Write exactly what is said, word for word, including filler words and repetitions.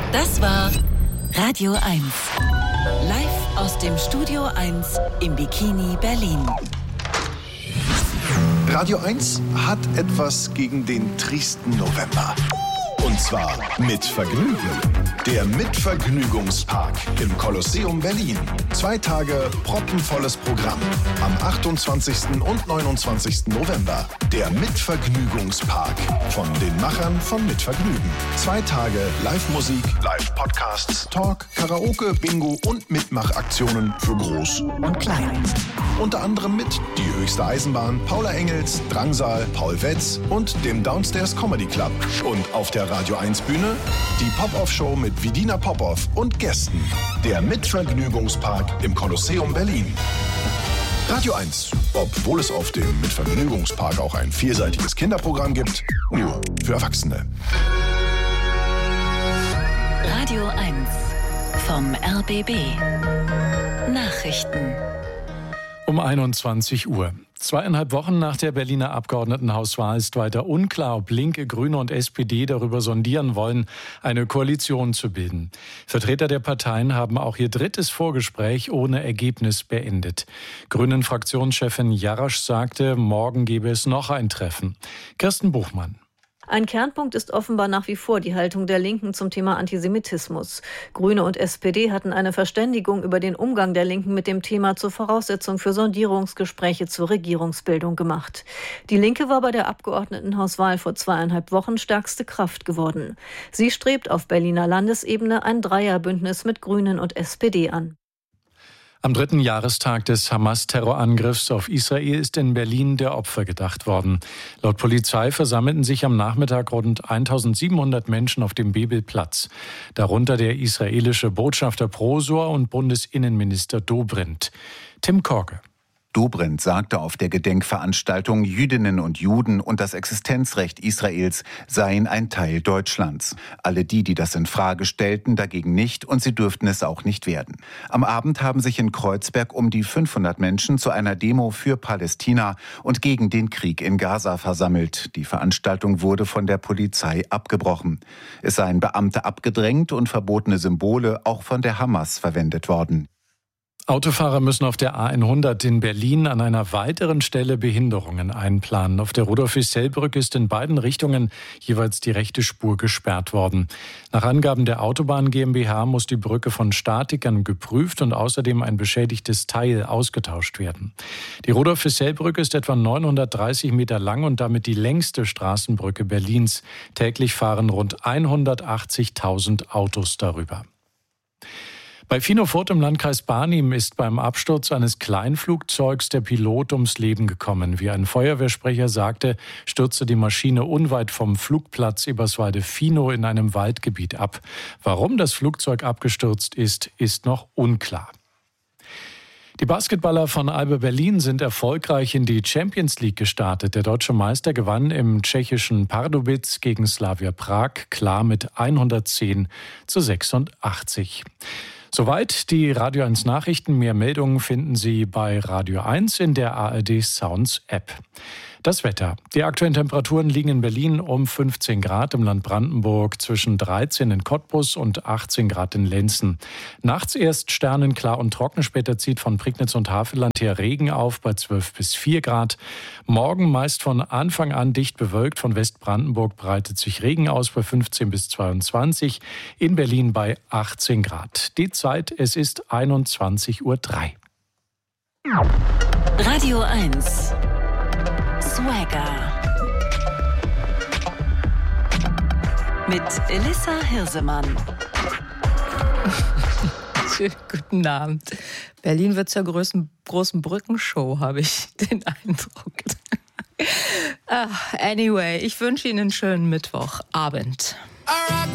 Das war Radio eins. Live aus dem Studio eins im Bikini Berlin. Radio eins hat etwas gegen den tristen November. Und zwar mit Vergnügen. Der Mitvergnügungspark im Kolosseum Berlin. Zwei Tage proppenvolles Programm. Am achtundzwanzigsten und neunundzwanzigsten November. Der Mitvergnügungspark von den Machern von Mitvergnügen. Zwei Tage Live-Musik, Live-Podcasts, Talk, Karaoke, Bingo und Mitmachaktionen für Groß und Klein. Unter anderem mit Die höchste Eisenbahn, Paula Engels, Drangsal, Paul Wetz und dem Downstairs Comedy Club. Und auf der Radio eins Bühne die Pop-Off-Show mit Vidina Popov und Gästen. Der Mitvergnügungspark im Kolosseum Berlin. Radio eins, obwohl es auf dem Mitvergnügungspark auch ein vielseitiges Kinderprogramm gibt, nur für Erwachsene. Radio eins vom R B B. Nachrichten. Um einundzwanzig Uhr. Zweieinhalb Wochen nach der Berliner Abgeordnetenhauswahl ist weiter unklar, ob Linke, Grüne und S P D darüber sondieren wollen, eine Koalition zu bilden. Vertreter der Parteien haben auch ihr drittes Vorgespräch ohne Ergebnis beendet. Grünen-Fraktionschefin Jarasch sagte, morgen gebe es noch ein Treffen. Kirsten Buchmann. Ein Kernpunkt ist offenbar nach wie vor die Haltung der Linken zum Thema Antisemitismus. Grüne und S P D hatten eine Verständigung über den Umgang der Linken mit dem Thema zur Voraussetzung für Sondierungsgespräche zur Regierungsbildung gemacht. Die Linke war bei der Abgeordnetenhauswahl vor zweieinhalb Wochen stärkste Kraft geworden. Sie strebt auf Berliner Landesebene ein Dreierbündnis mit Grünen und S P D an. Am dritten Jahrestag des Hamas-Terrorangriffs auf Israel ist in Berlin der Opfer gedacht worden. Laut Polizei versammelten sich am Nachmittag rund eintausendsiebenhundert Menschen auf dem Bebelplatz. Darunter der israelische Botschafter Prosor und Bundesinnenminister Dobrindt. Tim Korke. Dobrindt sagte auf der Gedenkveranstaltung, Jüdinnen und Juden und das Existenzrecht Israels seien ein Teil Deutschlands. Alle die, die das in Frage stellten, dagegen nicht und sie dürften es auch nicht werden. Am Abend haben sich in Kreuzberg um die fünfhundert Menschen zu einer Demo für Palästina und gegen den Krieg in Gaza versammelt. Die Veranstaltung wurde von der Polizei abgebrochen. Es seien Beamte abgedrängt und verbotene Symbole auch von der Hamas verwendet worden. Autofahrer müssen auf der A hundert in Berlin an einer weiteren Stelle Behinderungen einplanen. Auf der Rudolf-Wissell-Brücke ist in beiden Richtungen jeweils die rechte Spur gesperrt worden. Nach Angaben der Autobahn GmbH muss die Brücke von Statikern geprüft und außerdem ein beschädigtes Teil ausgetauscht werden. Die Rudolf-Wissell-Brücke ist etwa neunhundertdreißig Meter lang und damit die längste Straßenbrücke Berlins. Täglich fahren rund hundertachtzigtausend Autos darüber. Bei Finofurt im Landkreis Barnim ist beim Absturz eines Kleinflugzeugs der Pilot ums Leben gekommen. Wie ein Feuerwehrsprecher sagte, stürzte die Maschine unweit vom Flugplatz Eberswalde-Finow in einem Waldgebiet ab. Warum das Flugzeug abgestürzt ist, ist noch unklar. Die Basketballer von Alba Berlin sind erfolgreich in die Champions League gestartet. Der deutsche Meister gewann im tschechischen Pardubic gegen Slavia Prag klar mit hundertzehn zu sechsundachtzig. Soweit die Radio eins Nachrichten. Mehr Meldungen finden Sie bei Radio eins in der A R D Sounds App. Das Wetter. Die aktuellen Temperaturen liegen in Berlin um fünfzehn Grad, im Land Brandenburg zwischen dreizehn in Cottbus und achtzehn Grad in Lenzen. Nachts erst sternenklar und trocken, später zieht von Prignitz und Havelland her Regen auf bei zwölf bis vier Grad. Morgen meist von Anfang an dicht bewölkt, von Westbrandenburg breitet sich Regen aus bei fünfzehn bis zweiundzwanzig, in Berlin bei achtzehn Grad. Die Zeit, es ist einundzwanzig Uhr drei. Radio eins. Swagger. Mit Elissa Hirsemann. Schönen guten Abend. Berlin wird zur großen, großen Brückenshow, habe ich den Eindruck. Anyway, ich wünsche Ihnen einen schönen Mittwochabend.